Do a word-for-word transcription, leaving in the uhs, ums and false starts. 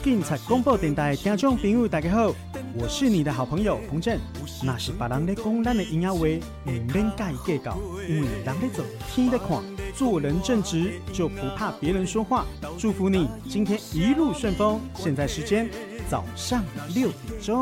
警察广播电台的听众朋友大家好，我是你的好朋友彭震。那是别人在讲咱的营养话，唔免介意计较，因为人在做，天在看，做人正直就不怕别人说话。祝福你今天一路顺风。现在时间早上六点钟。